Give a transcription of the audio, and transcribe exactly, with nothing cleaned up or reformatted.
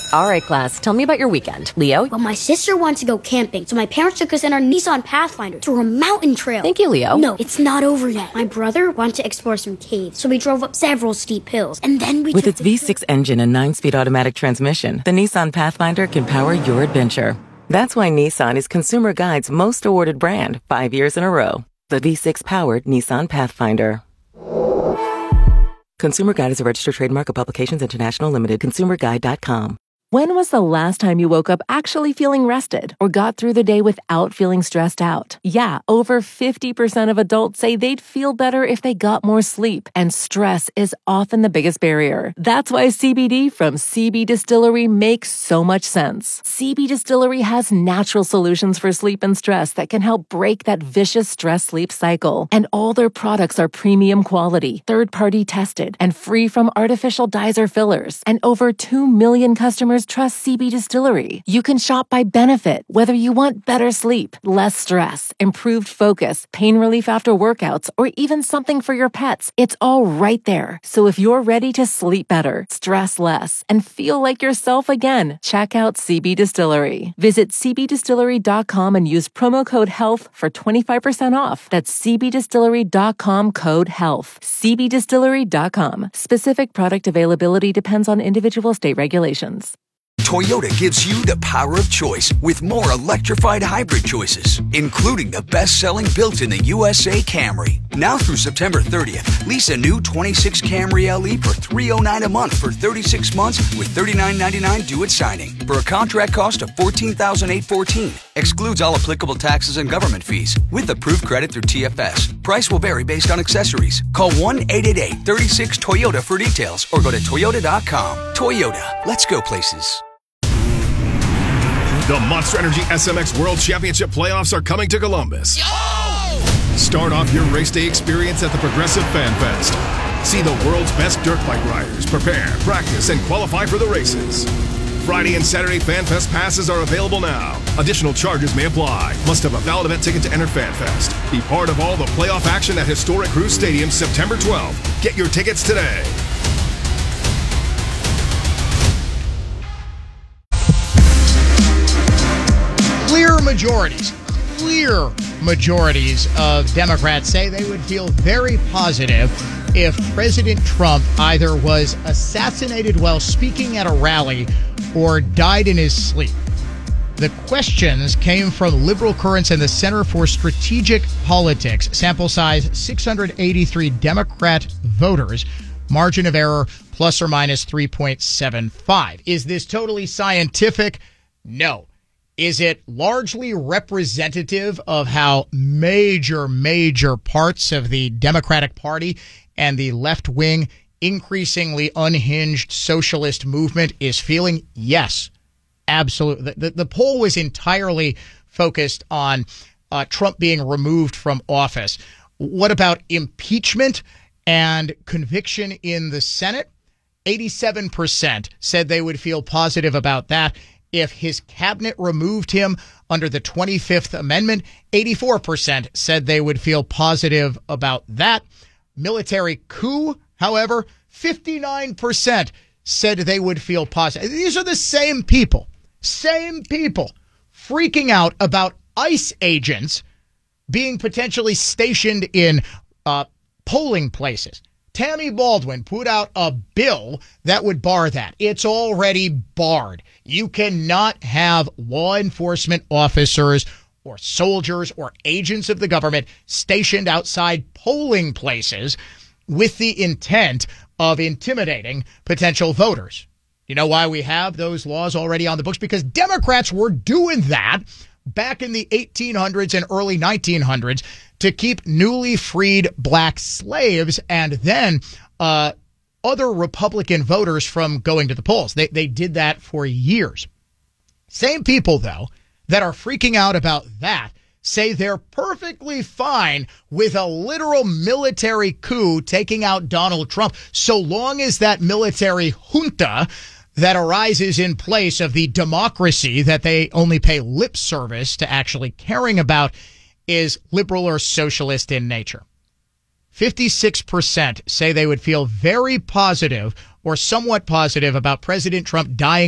All right, class, tell me about your weekend. Leo? Well, my sister wants to go camping, so my parents took us in our Nissan Pathfinder through a mountain trail. Thank you, Leo. No, it's not over yet. My brother wanted to explore some caves, so we drove up several steep hills, and then we With took its the V six engine and nine-speed automatic transmission, the Nissan Pathfinder can power your adventure. That's why Nissan is Consumer Guide's most awarded brand five years in a row. The V six-powered Nissan Pathfinder. Consumer Guide is a registered trademark of Publications International Limited. consumer guide dot com. When was the last time you woke up actually feeling rested or got through the day without feeling stressed out? Yeah, over fifty percent of adults say they'd feel better if they got more sleep, and stress is often the biggest barrier. That's why C B D from C B Distillery makes so much sense. C B Distillery has natural solutions for sleep and stress that can help break that vicious stress-sleep cycle. And all their products are premium quality, third-party tested, and free from artificial dyes or fillers. And over two million customers trust C B Distillery. You can shop by benefit, whether you want better sleep, less stress, improved focus, pain relief after workouts, or even something for your pets. It's all right there. So if you're ready to sleep better, stress less, and feel like yourself again, check out C B Distillery. Visit c b distillery dot com and use promo code HEALTH for twenty-five percent off. That's c b distillery dot com code HEALTH. c b distillery dot com. Specific product availability depends on individual state regulations. Toyota gives you the power of choice with more electrified hybrid choices, including the best-selling built-in-the U S A Camry. Now through September thirtieth, lease a new twenty-six Camry L E for three hundred nine dollars a month for thirty-six months with thirty-nine ninety-nine due at signing for a contract cost of fourteen thousand eight hundred fourteen dollars. Excludes all applicable taxes and government fees with approved credit through T F S. Price will vary based on accessories. Call one eight eight eight, three six, Toyota for details or go to toyota dot com. Toyota, let's go places. The Monster Energy S M X World Championship playoffs are coming to Columbus. Yo! Start off your race day experience at the Progressive Fan Fest. See the world's best dirt bike riders prepare, practice, and qualify for the races. Friday and Saturday Fan Fest passes are available now. Additional charges may apply. Must have a valid event ticket to enter Fan Fest. Be part of all the playoff action at historic Cruz Stadium September twelfth. Get your tickets today. Clear majorities, clear majorities of Democrats say they would feel very positive if President Trump either was assassinated while speaking at a rally or died in his sleep. The questions came from Liberal Currents and the Center for Strategic Politics. Sample size six hundred eighty-three Democrat voters. Margin of error plus or minus three point seven five. Is this totally scientific? No. Is it largely representative of how major, major parts of the Democratic Party and the left-wing, increasingly unhinged socialist movement is feeling? Yes, absolutely. The, the, the poll was entirely focused on uh, Trump being removed from office. What about impeachment and conviction in the Senate? eighty-seven percent said they would feel positive about that. If his cabinet removed him under the twenty-fifth Amendment, eighty-four percent said they would feel positive about that. Military coup, however, fifty-nine percent said they would feel positive. These are the same people, same people freaking out about ICE agents being potentially stationed in uh, polling places. Tammy Baldwin put out a bill that would bar that. It's already barred. You cannot have law enforcement officers or soldiers or agents of the government stationed outside polling places with the intent of intimidating potential voters. You know why we have those laws already on the books? Because Democrats were doing that back in the eighteen hundreds and early nineteen hundreds to keep newly freed black slaves and then uh, other Republican voters from going to the polls. They, they did that for years. Same people, though, that are freaking out about that say they're perfectly fine with a literal military coup taking out Donald Trump, so long as that military junta that arises in place of the democracy that they only pay lip service to actually caring about is liberal or socialist in nature. fifty-six percent say they would feel very positive or somewhat positive about President Trump dying